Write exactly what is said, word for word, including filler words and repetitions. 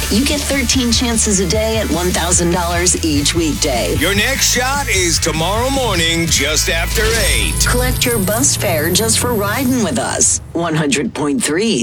You get thirteen chances a day at one thousand dollars each weekday. Your next shot is tomorrow morning just after eight. Collect your bus fare just for riding with us. one hundred point three